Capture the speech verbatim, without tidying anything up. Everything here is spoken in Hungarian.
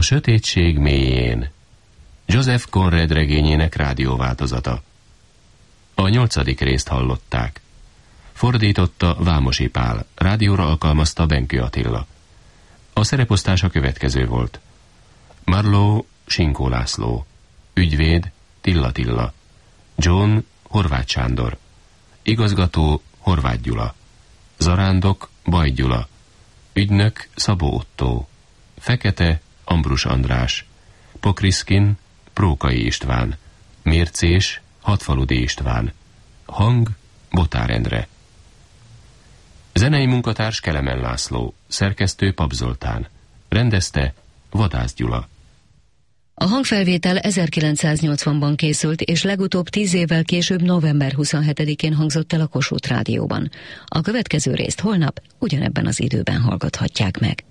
A sötétség mélyén. Joseph Conrad regényének rádióváltozata. A nyolcadik részt hallották. Fordította Vámosi Pál, rádióra alkalmazta Benkő Attila. A szereposztás a következő volt. Marlowe, Sinkó László. Ügyvéd, Tilla Tilla. John, Horváth Sándor. Igazgató, Horváth Gyula. Zarándok, Baj Gyula. Ügynök, Szabó Ottó. Fekete, Ambrus András. Pokriszkin, Prókai István. Mércés, Hatfaludi István. Hang, Botár Endre. Zenei munkatárs Kelemen László. Szerkesztő Pap Zoltán. Rendezte Vadász Gyula. A hangfelvétel ezerkilencszáznyolcvanban készült, és legutóbb tíz évvel később november huszonhetedikén hangzott el a Kossuth Rádióban. A következő részt holnap ugyanebben az időben hallgathatják meg.